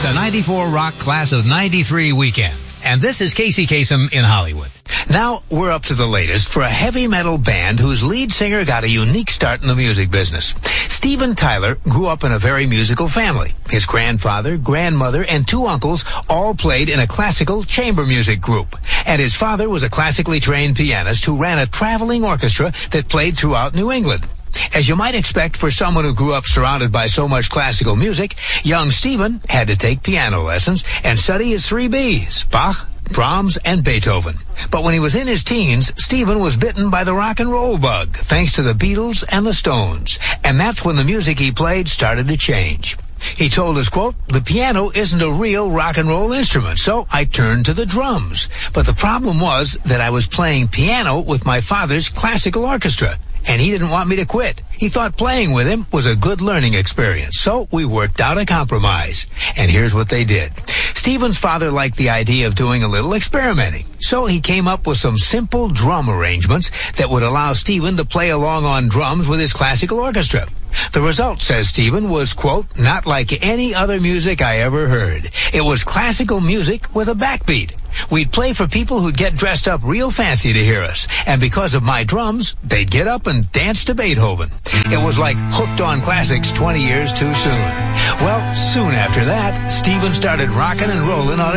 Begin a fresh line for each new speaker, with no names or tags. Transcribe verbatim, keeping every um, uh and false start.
the ninety-four Rock Class of ninety-three weekend. And this is Casey Kasem in Hollywood. Now, we're up to the latest for a heavy metal band whose lead singer got a unique start in the music business. Steven Tyler grew up in a very musical family. His grandfather, grandmother, and two uncles all played in a classical chamber music group. And his father was a classically trained pianist who ran a traveling orchestra that played throughout New England. As you might expect for someone who grew up surrounded by so much classical music, young Steven had to take piano lessons and study his three B's, Bach, Brahms, and Beethoven. But when he was in his teens, Steven was bitten by the rock and roll bug, thanks to the Beatles and the Stones. And that's when the music he played started to change. He told us, quote, "The piano isn't a real rock and roll instrument, so I turned to the drums. But the problem was that I was playing piano with my father's classical orchestra. And he didn't want me to quit. He thought playing with him was a good learning experience. So we worked out a compromise. And here's what they did. Steven's father liked the idea of doing a little experimenting. So he came up with some simple drum arrangements that would allow Steven to play along on drums with his classical orchestra. The result, says Steven, was, quote, "not like any other music I ever heard. It was classical music with a backbeat. We'd play for people who'd get dressed up real fancy to hear us. And because of my drums, they'd get up and dance to Beethoven. It was like hooked on classics twenty years too soon." Well, soon after that, Steven started rocking and rolling on